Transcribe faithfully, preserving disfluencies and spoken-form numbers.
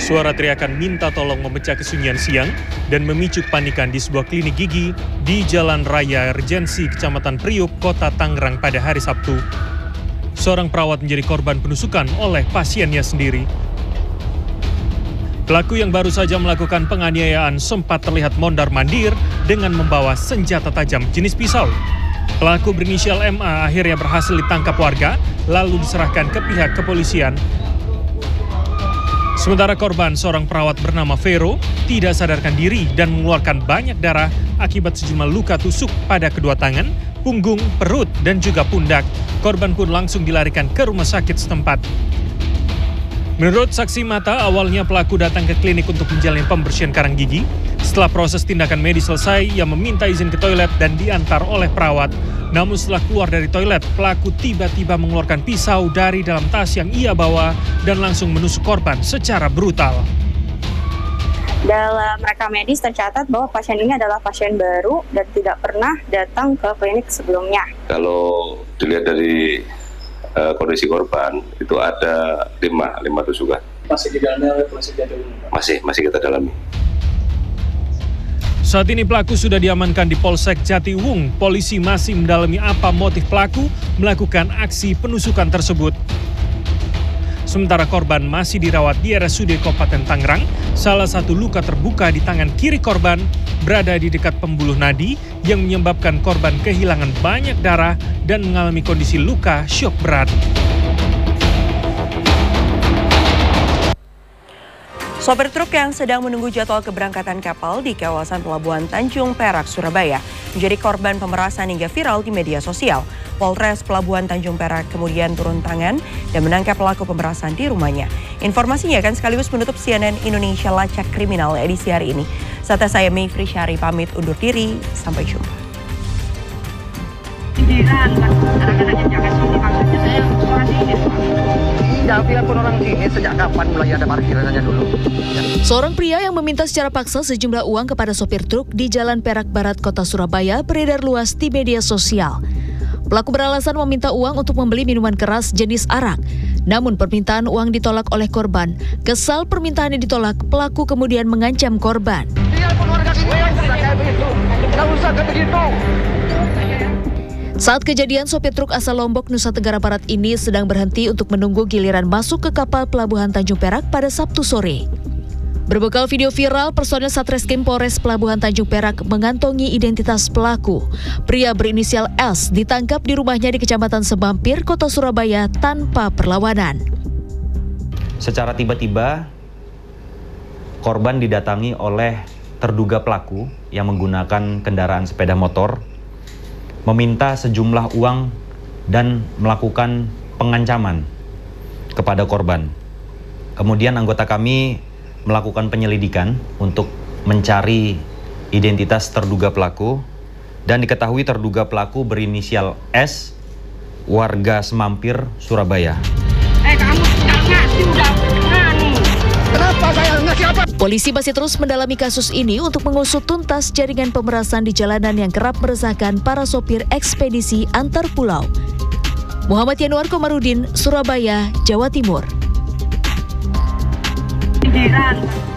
Suara teriakan minta tolong memecah kesunyian siang dan memicu kepanikan di sebuah klinik gigi di Jalan Raya Regensi, Kecamatan Priuk, Kota Tangerang pada hari Sabtu. Seorang perawat menjadi korban penusukan oleh pasiennya sendiri. Pelaku yang baru saja melakukan penganiayaan sempat terlihat mondar-mandir dengan membawa senjata tajam jenis pisau. Pelaku berinisial M A akhirnya berhasil ditangkap warga, lalu diserahkan ke pihak kepolisian. Sementara korban, seorang perawat bernama Vero, tidak sadarkan diri dan mengeluarkan banyak darah akibat sejumlah luka tusuk pada kedua tangan, punggung, perut, dan juga pundak. Korban pun langsung dilarikan ke rumah sakit setempat. Menurut saksi mata, awalnya pelaku datang ke klinik untuk menjalani pembersihan karang gigi. Setelah proses tindakan medis selesai, ia meminta izin ke toilet dan diantar oleh perawat. Namun setelah keluar dari toilet, pelaku tiba-tiba mengeluarkan pisau dari dalam tas yang ia bawa dan langsung menusuk korban secara brutal. Dalam rekam medis tercatat bahwa pasien ini adalah pasien baru dan tidak pernah datang ke klinik sebelumnya. Kalau dilihat dari uh, kondisi korban, itu ada lima, lima tusukan. Masih didalami oleh polisi Jatiwung? Masih, masih kita dalami. Saat ini pelaku sudah diamankan di Polsek Jatiwung. Polisi masih mendalami apa motif pelaku melakukan aksi penusukan tersebut. Sementara korban masih dirawat di R S U D Kabupaten Tangerang. Salah satu luka terbuka di tangan kiri korban berada di dekat pembuluh nadi yang menyebabkan korban kehilangan banyak darah dan mengalami kondisi luka syok berat. Sopir truk yang sedang menunggu jadwal keberangkatan kapal di kawasan Pelabuhan Tanjung Perak, Surabaya, menjadi korban pemerasan hingga viral di media sosial. Polres Pelabuhan Tanjung Perak kemudian turun tangan dan menangkap pelaku pemerasan di rumahnya. Informasinya akan sekaligus menutup C N N Indonesia Lacak Kriminal edisi hari ini. Saatnya saya Mayfri Syari pamit undur diri, sampai jumpa. Seorang pria yang meminta secara paksa sejumlah uang kepada sopir truk di Jalan Perak Barat, Kota Surabaya beredar luas di media sosial. Pelaku beralasan meminta uang untuk membeli minuman keras jenis arak. Namun permintaan uang ditolak oleh korban. Kesal permintaannya ditolak, pelaku kemudian mengancam korban. Saat kejadian, sopir truk asal Lombok, Nusa Tenggara Barat ini sedang berhenti untuk menunggu giliran masuk ke kapal Pelabuhan Tanjung Perak pada Sabtu sore. Berbekal video viral, personel Satreskrim Polres Pelabuhan Tanjung Perak mengantongi identitas pelaku. Pria berinisial S ditangkap di rumahnya di Kecamatan Semampir, Kota Surabaya tanpa perlawanan. Secara tiba-tiba, korban didatangi oleh terduga pelaku yang menggunakan kendaraan sepeda motor, meminta sejumlah uang dan melakukan pengancaman kepada korban. Kemudian anggota kami melakukan penyelidikan untuk mencari identitas terduga pelaku dan diketahui terduga pelaku berinisial S, warga Semampir, Surabaya. Eh kamu tidak ngasih udah anu. Kenapa saya ngasih apa? Polisi masih terus mendalami kasus ini untuk mengusut tuntas jaringan pemerasan di jalanan yang kerap meresahkan para sopir ekspedisi antar pulau. Muhammad Yanuar Komarudin, Surabaya, Jawa Timur. Sindiran.